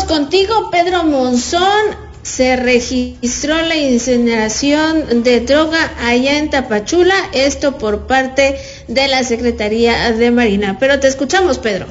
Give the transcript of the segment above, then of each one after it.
contigo, Pedro Monzón. Se registró la incineración de droga allá en Tapachula, esto por parte de la Secretaría de Marina. Pero te escuchamos, Pedro.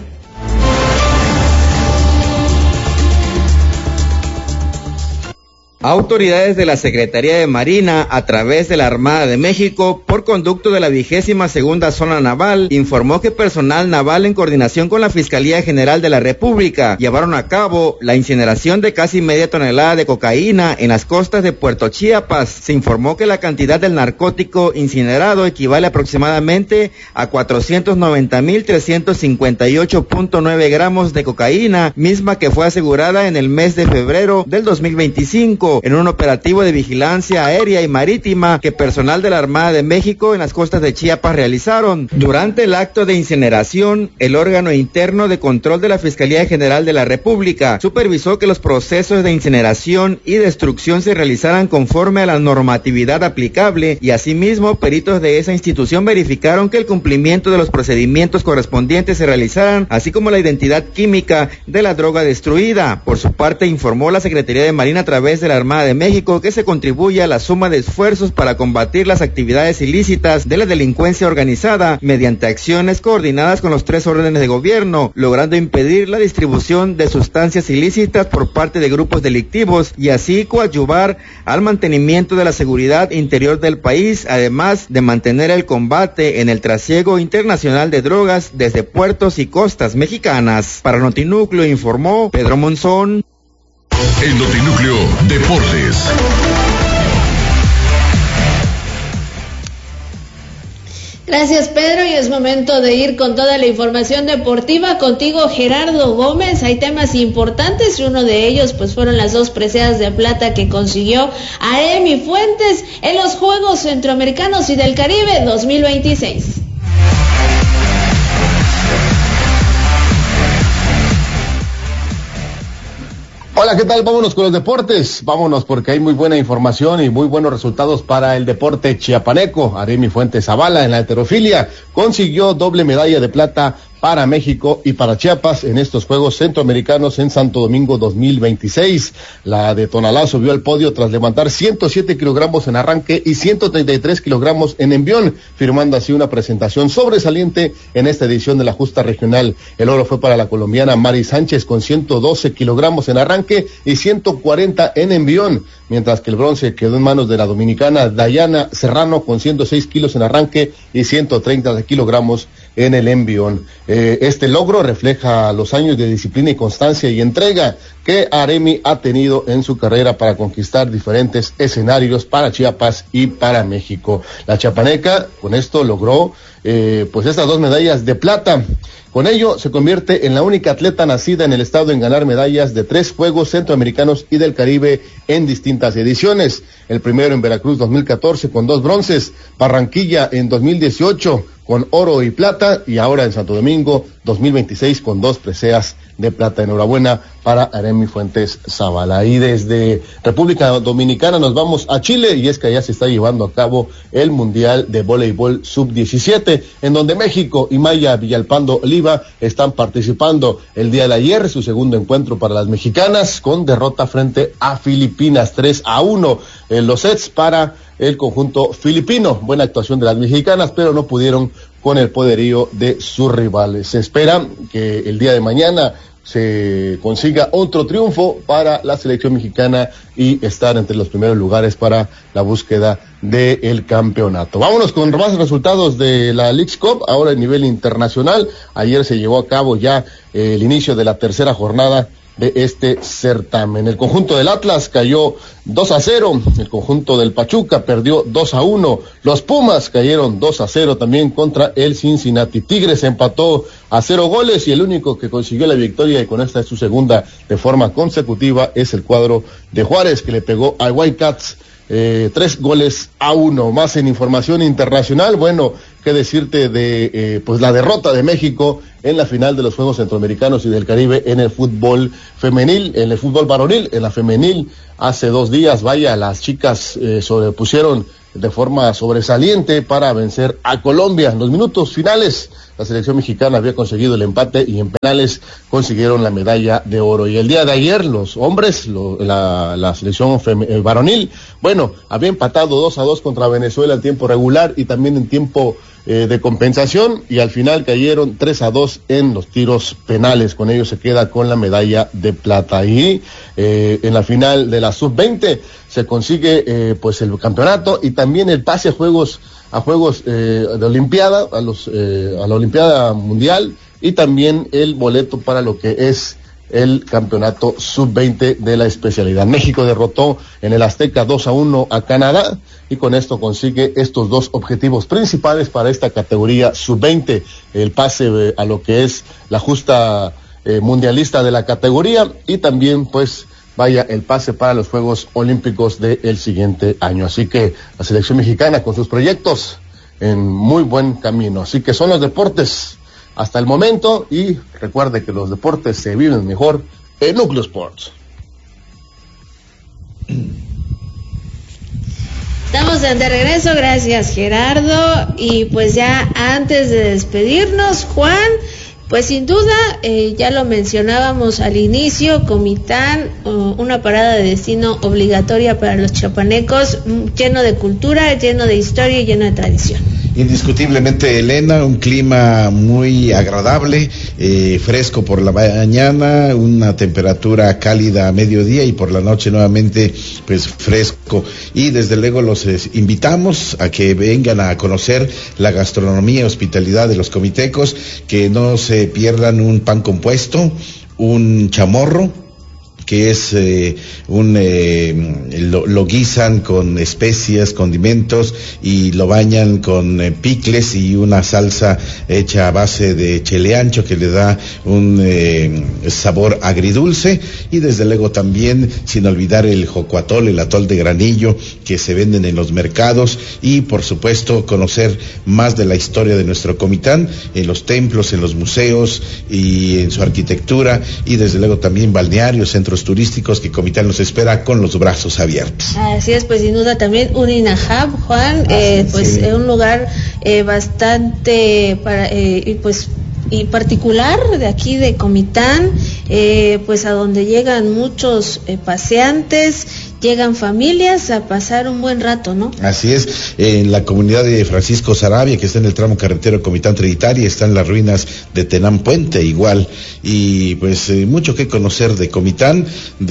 Autoridades de la Secretaría de Marina, a través de la Armada de México, por conducto de la 22ª Zona Naval, informó que personal naval en coordinación con la Fiscalía General de la República llevaron a cabo la incineración de casi media tonelada de cocaína en las costas de Puerto Chiapas. Se informó que la cantidad del narcótico incinerado equivale aproximadamente a 490,358.9 gramos de cocaína, misma que fue asegurada en el mes de febrero del 2025. En un operativo de vigilancia aérea y marítima que personal de la Armada de México en las costas de Chiapas realizaron. Durante el acto de incineración, el órgano interno de control de la Fiscalía General de la República supervisó que los procesos de incineración y destrucción se realizaran conforme a la normatividad aplicable y asimismo peritos de esa institución verificaron que el cumplimiento de los procedimientos correspondientes se realizaran, así como la identidad química de la droga destruida. Por su parte, informó la Secretaría de Marina a través de la Armada de México que se contribuye a la suma de esfuerzos para combatir las actividades ilícitas de la delincuencia organizada mediante acciones coordinadas con los 3 órdenes de gobierno, logrando impedir la distribución de sustancias ilícitas por parte de grupos delictivos y así coadyuvar al mantenimiento de la seguridad interior del país, además de mantener el combate en el trasiego internacional de drogas desde puertos y costas mexicanas. Para Notinúcleo informó Pedro Monzón. El Notinúcleo Deportes. Gracias, Pedro, y es momento de ir con toda la información deportiva. Contigo, Gerardo Gómez. Hay temas importantes y uno de ellos pues fueron las 2 preseas de plata que consiguió Aremi Fuentes en los Juegos Centroamericanos y del Caribe 2026. Hola, ¿qué tal? Vámonos con los deportes. Vámonos porque hay muy buena información y muy buenos resultados para el deporte chiapaneco. Aremi Fuentes Zavala en la halterofilia consiguió doble medalla de plata para México y para Chiapas en estos Juegos Centroamericanos en Santo Domingo 2026. La de Tonalá subió al podio tras levantar 107 kilogramos en arranque y 133 kilogramos en envión, firmando así una presentación sobresaliente en esta edición de la justa regional. El oro fue para la colombiana Mari Sánchez con 112 kilogramos en arranque y 140 en envión, mientras que el bronce quedó en manos de la dominicana Dayana Serrano con 106 kilos en arranque y 130 kilogramos en el envión. Este logro refleja los años de disciplina y constancia y entrega que Aremi ha tenido en su carrera para conquistar diferentes escenarios para Chiapas y para México. La chiapaneca con esto logró pues estas 2 medallas de plata. Con ello se convierte en la única atleta nacida en el estado en ganar medallas de 3 Juegos Centroamericanos y del Caribe en distintas ediciones. El primero en Veracruz 2014 con 2 bronces, Barranquilla en 2018 con oro y plata y ahora en Santo Domingo 2026 con 2 preseas de plata. Enhorabuena para Aremi Fuentes Zavala. Y desde República Dominicana nos vamos a Chile y es que allá se está llevando a cabo el Mundial de Voleibol Sub-17 en donde México y Maya Villalpando Oliva están participando. El día de ayer su segundo encuentro para las mexicanas con derrota frente a Filipinas 3-1 en los sets para el conjunto filipino. Buena actuación de las mexicanas, pero no pudieron con el poderío de sus rivales. Se espera que el día de mañana se consiga otro triunfo para la selección mexicana y estar entre los primeros lugares para la búsqueda del campeonato. Vámonos con más resultados de la Leagues Cup, ahora a nivel internacional. Ayer se llevó a cabo ya el inicio de la tercera jornada de este certamen. El conjunto del Atlas cayó 2-0, el conjunto del Pachuca perdió 2-1, los Pumas cayeron 2-0 también contra el Cincinnati. Tigres empató a 0 goles y el único que consiguió la victoria, y con esta es su segunda de forma consecutiva, es el cuadro de Juárez, que le pegó a Whitecaps 3-1. Más en información internacional, bueno, qué decirte de pues la derrota de México en la final de los Juegos Centroamericanos y del Caribe en el fútbol femenil, en el fútbol varonil, en la femenil. Hace 2 días, vaya, las chicas sobrepusieron de forma sobresaliente para vencer a Colombia. En los minutos finales la selección mexicana había conseguido el empate y en penales consiguieron la medalla de oro. Y el día de ayer los hombres, la selección varonil, bueno, había empatado 2-2 contra Venezuela en tiempo regular y también en tiempo de compensación, y al final cayeron 3-2 en los tiros penales. Con ello se queda con la medalla de plata. Y en la final de la sub-20 se consigue pues el campeonato y también el pase a juegos de Olimpiada, a la Olimpiada Mundial, y también el boleto para lo que es el campeonato sub-20 de la especialidad. México derrotó en el Azteca 2-1 a Canadá y con esto consigue estos dos objetivos principales para esta categoría sub-20, el pase a lo que es la justa mundialista de la categoría y también pues el pase para los Juegos Olímpicos del siguiente año. Así que la selección mexicana con sus proyectos en muy buen camino. Así que son los deportes hasta el momento, y recuerde que los deportes se viven mejor en Núcleo Sports. Estamos de regreso, gracias Gerardo, y pues ya antes de despedirnos, Juan, pues sin duda, ya lo mencionábamos al inicio, Comitán, una parada de destino obligatoria para los chiapanecos, lleno de cultura, lleno de historia y lleno de tradición. Indiscutiblemente, Elena, un clima muy agradable, fresco por la mañana, una temperatura cálida a mediodía y por la noche nuevamente pues fresco. Y desde luego los invitamos a que vengan a conocer la gastronomía y hospitalidad de los comitecos, que no se pierdan un pan compuesto, un chamorro, que es lo guisan con especias, condimentos y lo bañan con picles y una salsa hecha a base de chile ancho que le da un sabor agridulce, y desde luego también sin olvidar el jocoatol, el atol de granillo que se venden en los mercados, y por supuesto conocer más de la historia de nuestro Comitán en los templos, en los museos y en su arquitectura, y desde luego también balnearios, centros turísticos que Comitán nos espera con los brazos abiertos. Así es, pues sin duda también un INAHAB, Juan, pues sí, un lugar bastante y particular de aquí de Comitán, pues a donde llegan muchos paseantes, llegan familias a pasar un buen rato, ¿no? Así es, en la comunidad de Francisco Sarabia, que está en el tramo carretero Comitán Trinitaria, están las ruinas de Tenán Puente igual, y pues mucho que conocer de Comitán,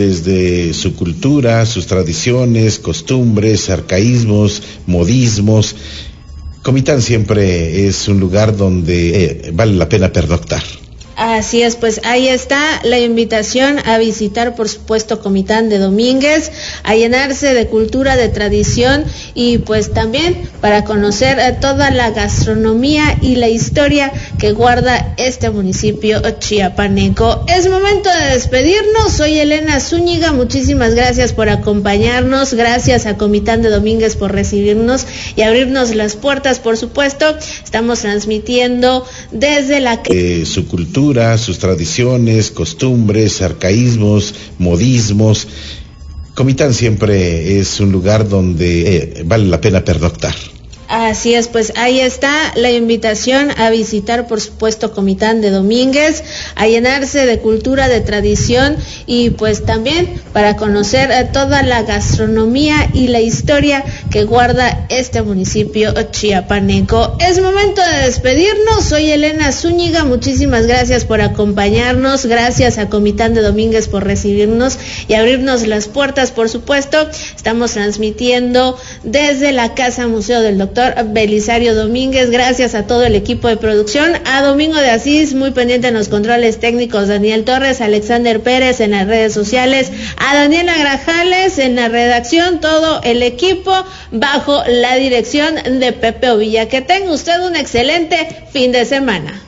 desde su cultura, sus tradiciones, costumbres, arcaísmos, modismos. Comitán siempre es un lugar donde vale la pena pernoctar. Así es, pues ahí está la invitación a visitar, por supuesto, Comitán de Domínguez, a llenarse de cultura, de tradición, y pues también para conocer toda la gastronomía y la historia que guarda este municipio chiapaneco. Es momento de despedirnos. Soy Elena Zúñiga, muchísimas gracias por acompañarnos, gracias a Comitán de Domínguez por recibirnos y abrirnos las puertas, por supuesto. Estamos transmitiendo desde la su cultura, sus tradiciones, costumbres, arcaísmos, modismos. Comitán siempre es un lugar donde vale la pena pernoctar. Así es, pues ahí está la invitación a visitar, por supuesto, Comitán de Domínguez, a llenarse de cultura, de tradición, y pues también para conocer toda la gastronomía y la historia que guarda este municipio chiapaneco. Es momento de despedirnos. Soy Elena Zúñiga, muchísimas gracias por acompañarnos, gracias a Comitán de Domínguez por recibirnos y abrirnos las puertas, por supuesto. Estamos transmitiendo desde la Casa Museo del Doctor Belisario Domínguez, gracias a todo el equipo de producción, a Domingo de Asís, muy pendiente en los controles técnicos, Daniel Torres, Alexander Pérez en las redes sociales, a Daniela Grajales en la redacción, todo el equipo bajo la dirección de Pepe Ovilla. Que tenga usted un excelente fin de semana.